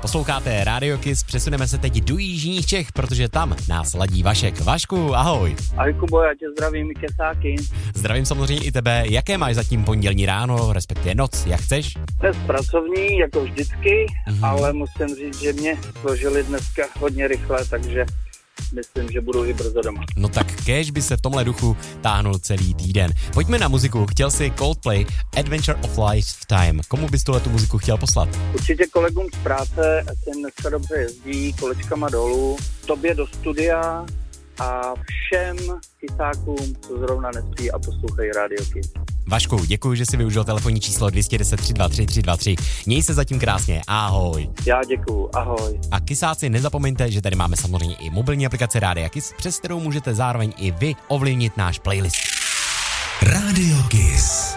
Posloucháte Radio Kiss, přesuneme se teď do jižních Čech, protože tam nás ladí Vašek. Vašku, ahoj. Ahoj Kubo, já tě zdravím i kesáky. Zdravím samozřejmě i tebe. Jaké máš zatím pondělní ráno, respektive noc, jak chceš? Dnes pracovní, jako vždycky, ale musím říct, že mě složili dneska hodně rychle, takže myslím, že budu i brzo doma. No tak kéž by se v tomhle duchu táhnul celý týden. Pojďme na muziku. Chtěl si Coldplay, Adventure of Lifetime. Komu bys tu muziku chtěl poslat? Určitě kolegům z práce, ať se dneska dobře jezdí, kolečkama dolů, tobě do studia a všem kysákům, co zrovna nespí a poslouchají Radio Kiss. Vašku, děkuji, že jsi využil telefonní číslo 210 323 323. Měj se zatím krásně, ahoj. Já děkuju, ahoj. A kysáci, nezapomeňte, že tady máme samozřejmě i mobilní aplikaci Rádia Kiss, přes kterou můžete zároveň i vy ovlivnit náš playlist. Radio Kiss.